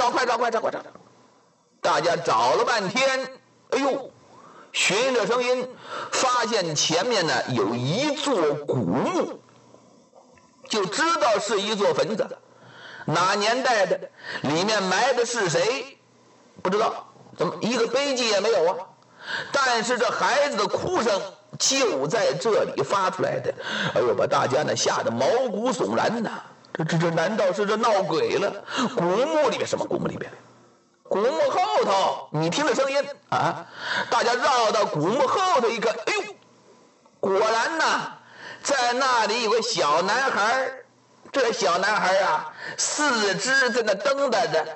快找！大家找了半天，哎呦，循着声音发现前面呢有一座古墓，就知道是一座坟子。哪年代的，里面埋的是谁不知道，怎么一个碑记也没有啊？但是这孩子的哭声就在这里发出来的，哎呦，把大家呢吓得毛骨悚然呐！这难道是这闹鬼了？古墓里面，什么古墓里面？古墓后头，你听着声音啊！大家绕到古墓后头一看，哎呦，果然呐，在那里有个小男孩。这小男孩啊，四肢在那蹬跶着，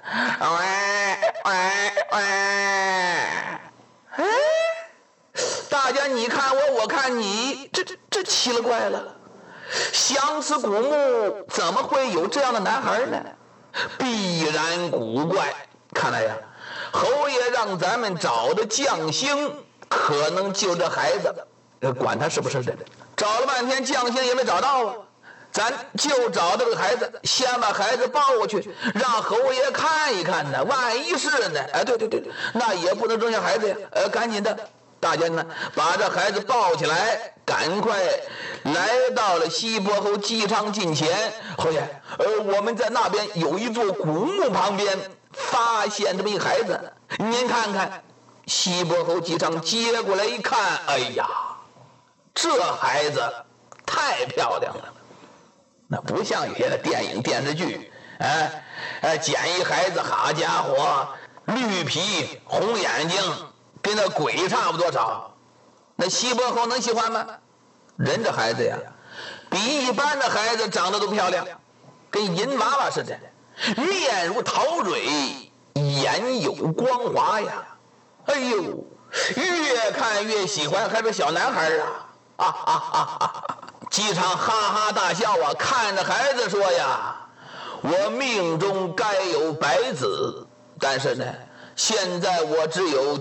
大家你看我，我看你，这奇了怪了。相思古墓怎么会有这样的男孩呢？必然古怪。看来呀，侯爷让咱们找的将星，可能就这孩子，管他是不是的。找了半天，将星也没找到啊。咱就找这个孩子，先把孩子抱过去，让侯爷看一看呢。万一是呢？哎，对，那也不能扔下孩子呀。赶紧的，大家呢把这孩子抱起来，赶快来到了西伯侯姬昌近前。侯爷，我们在那边有一座古墓旁边发现这么一个孩子，您看看。西伯侯姬昌接过来一看，哎呀，这孩子太漂亮了。那不像有些的电影电视剧，捡一孩子，好家伙，绿皮红眼睛，跟那鬼差不多少。那西伯侯能喜欢吗？人这孩子呀，比一般的孩子长得都漂亮，跟银娃娃似的，面如桃蕊，眼有光华呀。哎呦，越看越喜欢，还是小男孩啊！姬昌哈哈大笑啊，看着孩子说呀，我命中该有百子，但是呢，现在我只有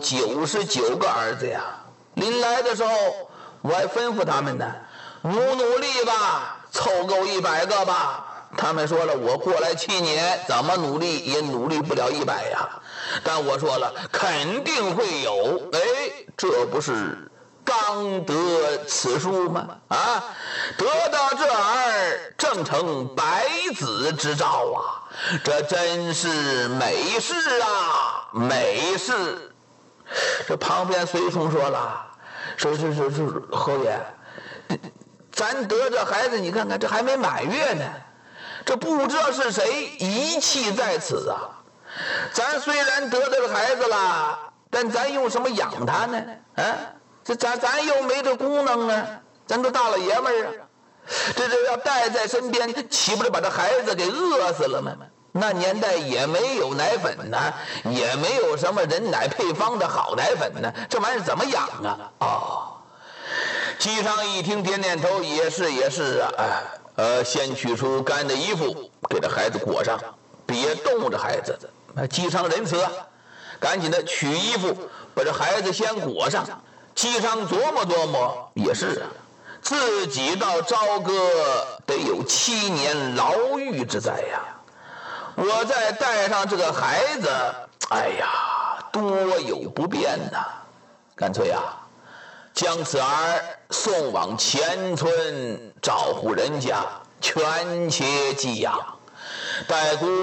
99个儿子呀。临来的时候我还吩咐他们呢，努力吧，凑够100个吧。他们说了，我过来7年怎么努力也努力不了100呀。但我说了，肯定会有。这不是刚得此书吗？得到这儿正成百子之兆啊！这真是美事啊，美事！这旁边随从说了，说侯爷，咱得这孩子，你看看这还没满月呢，这不知道是谁遗弃在此啊！咱虽然得这个孩子了，但咱用什么养他呢？咱又没这功能啊，咱都大老爷们儿啊，这要带在身边，岂不是把这孩子给饿死了吗？那年代也没有奶粉呢，也没有什么人奶配方的好奶粉呢，这玩意儿怎么养啊？姬昌一听点点头，也是啊，先取出干的衣服给这孩子裹上，别冻着孩子。姬昌仁慈啊，赶紧的取衣服把这孩子先裹上。姬昌琢磨，也是啊，自己到朝歌得有7年牢狱之灾呀。我再带上这个孩子，哎呀，多有不便呐！干脆啊，将此儿送往前村照顾人家，全且寄养。待姑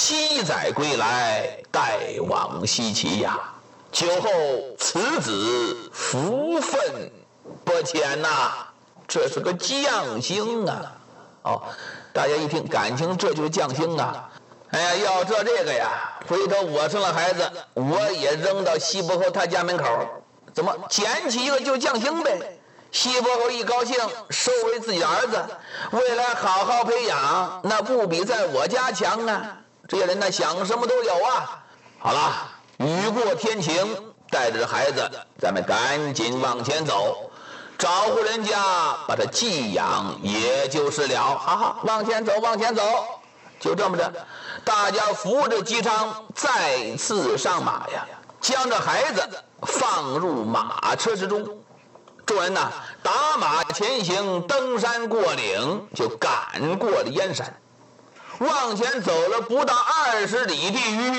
7载归来，带往西岐呀。酒后此子福分不浅呐，这是个将星啊！大家一听，感情这就是将星啊！哎呀，要这个呀，回头我生了孩子，我也扔到西伯侯他家门口，怎么捡起一个就将星呗？西伯侯一高兴，收为自己儿子，未来好好培养，那不比在我家强啊！这些人呢，想什么都有啊！好了。雨过天晴，带着孩子，咱们赶紧往前走，找户人家把他寄养，也就是了。好，往前走，就这么着，大家扶着姬昌再次上马呀，将这孩子放入马车之中。众人呐，打马前行，登山过岭，就赶过了燕山，往前走了不到20里地域。